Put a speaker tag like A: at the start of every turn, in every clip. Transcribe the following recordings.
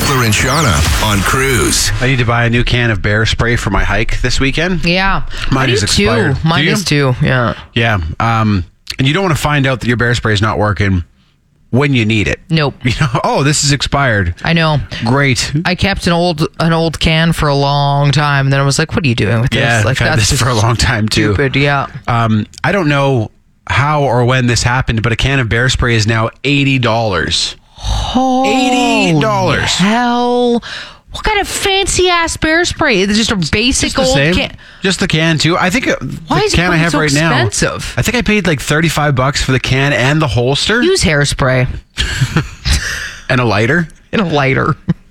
A: Beckler and Shauna on Cruise.
B: I need to buy a new can of bear spray for my hike this weekend.
C: Yeah.
B: Mine is expired.
C: Too. Mine is too. Yeah.
B: Yeah. And you don't want to find out that your bear spray is not working when you need it.
C: Nope.
B: Oh, this is expired.
C: I know.
B: Great.
C: I kept an old can for a long time, and then I was like, "What are you doing with this?"
B: Yeah,
C: Like,
B: I've had this for a long time too.
C: Stupid. Yeah.
B: I don't know how or when this happened, but a can of bear spray is now $80. $80.
C: Hell. What kind of fancy ass bear spray? It's just a basic
B: Just the
C: old
B: same.
C: can.
B: Just the can too. I think
C: Why
B: the
C: is
B: can I have
C: so
B: right
C: expensive?
B: now. I think I paid like $35 for the can and the holster
C: Use hairspray
B: and a lighter.
C: and a lighter.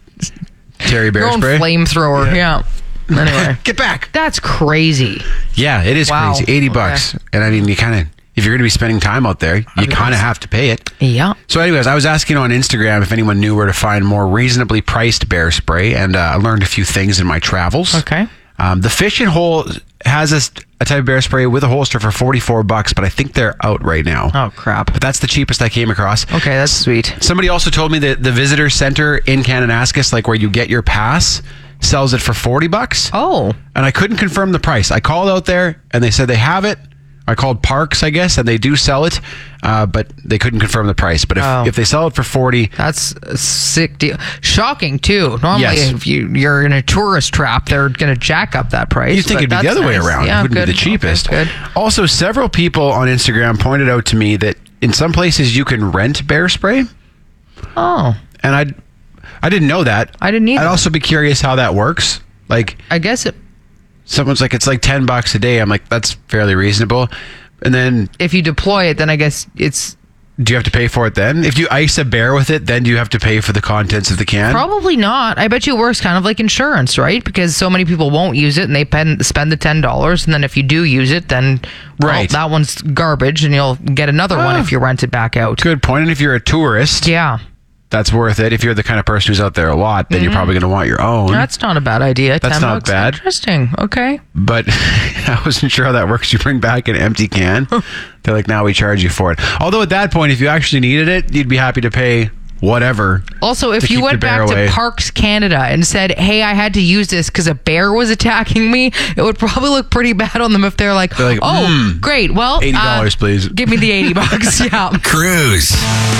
B: Terry bear
C: Your own
B: spray.
C: flamethrower. Yeah. Anyway,
B: Get back.
C: that's crazy.
B: Yeah, it is
C: Wow.
B: crazy. $80. And I mean, you kind of, if you're going to be spending time out there, you kind of have to pay it.
C: Yeah.
B: So anyways, I was asking on Instagram if anyone knew where to find more reasonably priced bear spray, and I learned a few things in my travels.
C: Okay.
B: The Fish and Hole has a type of bear spray with a holster for $44, but I think they're out right now.
C: Oh crap.
B: But that's the cheapest I came across.
C: Okay, that's sweet.
B: Somebody also told me that the visitor center in Kananaskis, like where you get your pass, sells it for $40.
C: Oh.
B: And I couldn't confirm the price. I called out there and they said they have it. I called Parks, I guess, and they do sell it, but they couldn't confirm the price. But if they sell it for $40,
C: That's a sick deal. Shocking too. Normally,
B: Yes.
C: if you're in a tourist trap, they're going to jack up that price.
B: you'd think it'd
C: but
B: be the
C: that's
B: other way
C: nice.
B: around.
C: Yeah,
B: It wouldn't
C: good.
B: be the cheapest.
C: Okay, good.
B: Also, several people on Instagram pointed out to me that in some places you can rent bear spray,
C: Oh,
B: and I didn't know that.
C: I didn't either.
B: I'd also be curious how that works. Like,
C: I guess
B: someone's like, it's like $10 a day. I'm like, that's fairly reasonable. And then,
C: if you deploy it, then I guess it's
B: do you have to pay for it then? If you ice a bear with it, then do you have to pay for the contents of the can?
C: probably not. I bet you it works kind of like insurance, right? Because so many people won't use it and they spend the $10. And then if you do use it, then
B: Right.
C: that one's garbage and you'll get another one if you rent it back out.
B: Good point. And if you're a tourist,
C: Yeah.
B: that's worth it. If you're the kind of person who's out there a lot, then you're probably going to want your own.
C: That's not a bad idea.
B: That's not
C: $10.
B: bad.
C: Interesting. Okay.
B: But I wasn't sure how that works. You bring back an empty can. They're like, now we charge you for it. Although at that point, if you actually needed it, you'd be happy to pay whatever.
C: Also, if
B: to
C: you
B: keep
C: went
B: the bear
C: back
B: away.
C: to Parks Canada and said, "Hey, I had to use this because a bear was attacking me," it would probably look pretty bad on them if they're like,
B: They're like,
C: "Oh, great. Well,
B: $80, please.
C: give me the $80." Yeah.
A: Cruise.